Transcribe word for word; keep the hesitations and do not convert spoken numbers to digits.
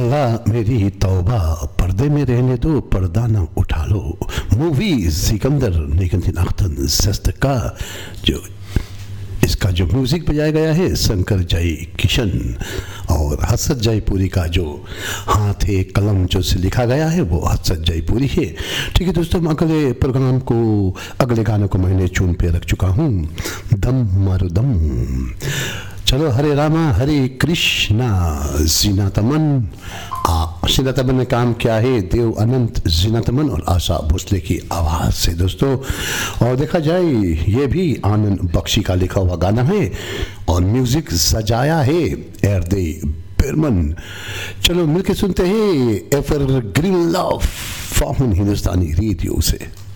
अल्लाह मेरी तौबा, पर्दे में रहने दो, पर्दा न उठा लो। मूवी सिकंदर निगंतिनाथन सस्त का जो इसका जो म्यूजिक बजाया गया है शंकर जय किशन और हसरत जयपुरी का जो हाथ है कलम जो से लिखा गया है वो हसरत जयपुरी है। ठीक है दोस्तों, अगले प्रोग्राम को अगले गानों को मैंने चुन पे रख चुका हूँ, दम मारो दम। चलो, हरे रामा हरे कृष्णा। जीना तमन जीना तमन ने काम किया है देव अनंत जीना तमन और आशा भोसले की आवाज़ से दोस्तों। और देखा जाए ये भी आनंद बख्शी का लिखा हुआ गाना है और म्यूजिक सजाया है एरदे बिरमन। चलो मिलके सुनते हैं ever green love from Hindustani radio से।